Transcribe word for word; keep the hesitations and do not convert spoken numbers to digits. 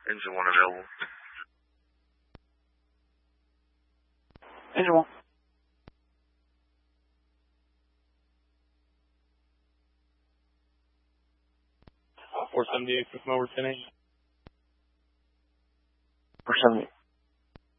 Engine one available. Engine one. four seventy-eight, come over ten eight. four seventy.